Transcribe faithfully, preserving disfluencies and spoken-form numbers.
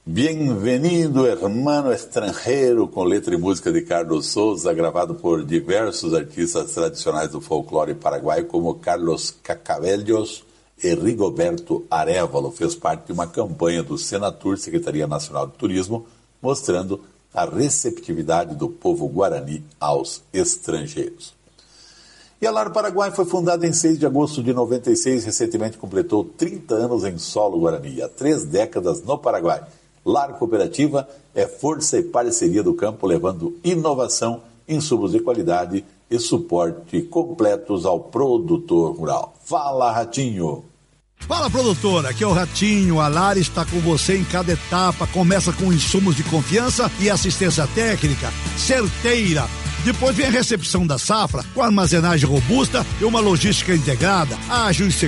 Bienvenido, hermano estrangeiro, com letra e música de Carlos Souza, gravado por diversos artistas tradicionais do folclore paraguaio, como Carlos Cacavelhos e Rigoberto Arévalo. Fez parte de uma campanha do Senatur, Secretaria Nacional de Turismo, mostrando a receptividade do povo guarani aos estrangeiros. E a Lar Paraguai foi fundada em seis de agosto de noventa e seis, recentemente completou trinta anos em solo guarani, há três décadas no Paraguai. Lar Cooperativa é força e parceria do campo, levando inovação, insumos de qualidade e suporte completos ao produtor rural. Fala, Ratinho! Fala, produtor, aqui é o Ratinho. A Lar está com você em cada etapa. Começa com insumos de confiança e assistência técnica certeira. Depois vem a recepção da safra, com armazenagem robusta e uma logística integrada, ágil e segura.